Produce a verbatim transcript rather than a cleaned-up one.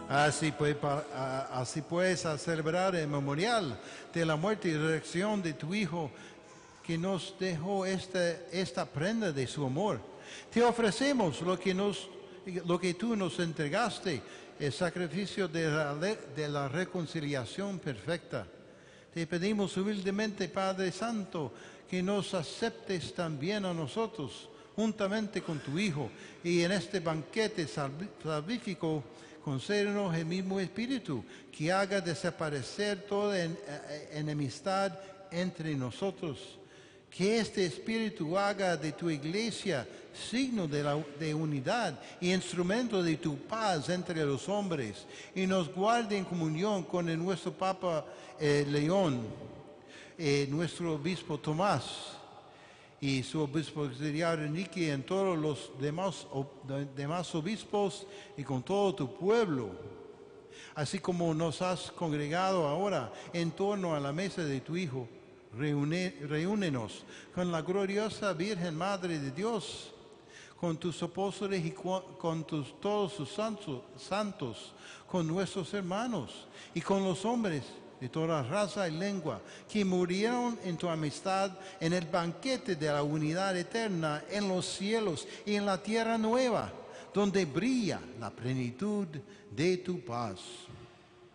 Así pues, pa- a- así pues, a celebrar el memorial de la muerte y resurrección de tu Hijo, que nos dejó esta, esta prenda de su amor, te ofrecemos lo que, nos, lo que tú nos entregaste, el sacrificio de la, de la reconciliación perfecta. Te pedimos humildemente, Padre Santo, que nos aceptes también a nosotros, juntamente con tu Hijo, y en este banquete salvi- salvífico, concédenos el mismo Espíritu, que haga desaparecer toda en- eh, enemistad entre nosotros. Que este Espíritu haga de tu iglesia signo de, la, de unidad y instrumento de tu paz entre los hombres, y nos guarde en comunión con el nuestro Papa eh, León, eh, nuestro obispo Tomás y su obispo auxiliar Enrique, y en todos los demás, o- de- demás obispos y con todo tu pueblo, así como nos has congregado ahora en torno a la mesa de tu Hijo. Reúne, reúnenos con la gloriosa Virgen Madre de Dios, con tus apóstoles y cu- con tus, todos sus santos, santos, con nuestros hermanos y con los hombres de toda raza y lengua que murieron en tu amistad en el banquete de la unidad eterna en los cielos y en la tierra nueva, donde brilla la plenitud de tu paz.